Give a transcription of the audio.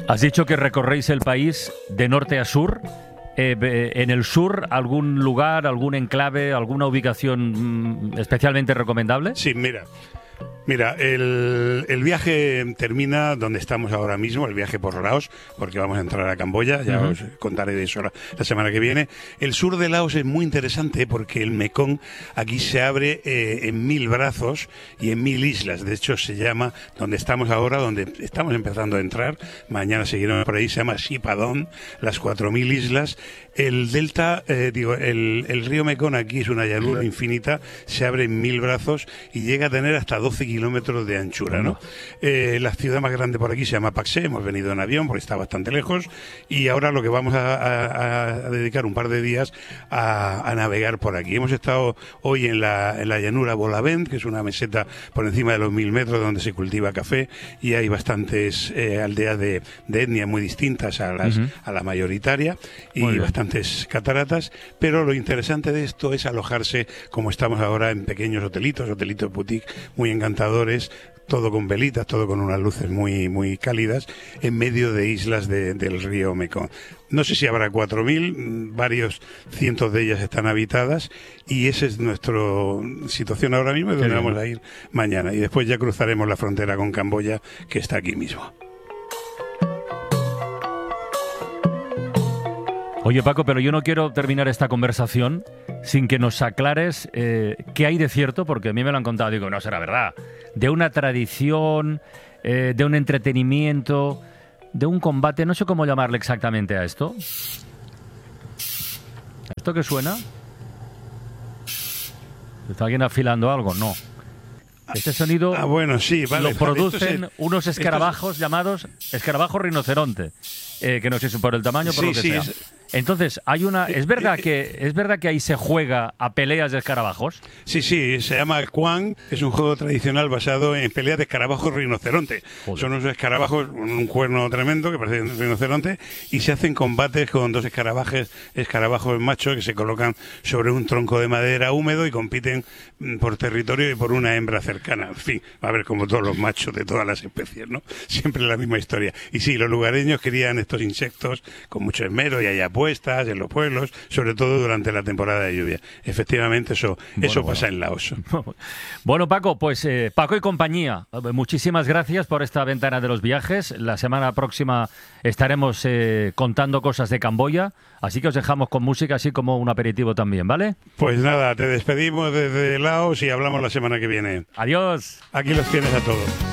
Has dicho que recorréis el país de norte a sur. En el sur, ¿algún lugar, algún enclave, alguna ubicación especialmente recomendable? Sí, Mira, el viaje termina donde estamos ahora mismo, el viaje por Laos, porque vamos a entrar a Camboya, ya os contaré de eso la semana que viene. El sur de Laos es muy interesante porque el Mekong aquí se abre en 1000 brazos y en 1000 islas. De hecho, se llama, donde estamos ahora, donde estamos empezando a entrar, mañana seguiremos por ahí, se llama Sipadón, las 4000 islas. El delta, el río Mekong aquí es una llanura infinita, se abre en 1000 brazos y llega a tener hasta 12 kilómetros de anchura, ¿no? La ciudad más grande por aquí se llama Paksé, hemos venido en avión porque está bastante lejos y ahora lo que vamos a dedicar un par de días a navegar por aquí. Hemos estado hoy en la llanura Bolavent, que es una meseta por encima de los 1000 metros donde se cultiva café y hay bastantes aldeas de etnia muy distintas a la mayoritaria y bastantes cataratas, pero lo interesante de esto es alojarse como estamos ahora en pequeños hotelitos boutique muy encantadores, todo con velitas, todo con unas luces muy, muy cálidas, en medio de islas del río Mekong. No sé si habrá 4000, varios cientos de ellas están habitadas y esa es nuestra situación ahora mismo y donde vamos a ir mañana. Y después ya cruzaremos la frontera con Camboya, que está aquí mismo. Oye, Paco, pero yo no quiero terminar esta conversación sin que nos aclares qué hay de cierto, porque a mí me lo han contado, digo, no será verdad, de una tradición, de un entretenimiento, de un combate, no sé cómo llamarle exactamente a esto. ¿Esto qué suena? ¿Está alguien afilando algo? No. Este sonido bueno, sí, lo producen unos escarabajos llamados escarabajos rinoceronte, que no sé si por el tamaño o por lo que sea. Entonces, ¿es verdad que ahí se juega a peleas de escarabajos? Sí, se llama Kwang, es un juego tradicional basado en peleas de escarabajos rinoceronte. Joder. Son unos escarabajos con un cuerno tremendo que parece un rinoceronte y se hacen combates con dos escarabajos machos que se colocan sobre un tronco de madera húmedo y compiten por territorio y por una hembra cercana. En fin, va a haber como todos los machos de todas las especies, ¿no? Siempre la misma historia. Y sí, los lugareños querían estos insectos con mucho esmero y hay apuestas en los pueblos, sobre todo durante la temporada de lluvia. Efectivamente, eso pasa en Laos. Bueno, Paco, pues Paco y compañía, muchísimas gracias por esta ventana de los viajes. La semana próxima estaremos contando cosas de Camboya, así que os dejamos con música, así como un aperitivo también, ¿vale? Pues nada, te despedimos desde Laos y hablamos la semana que viene. Adiós. Aquí los tienes a todos.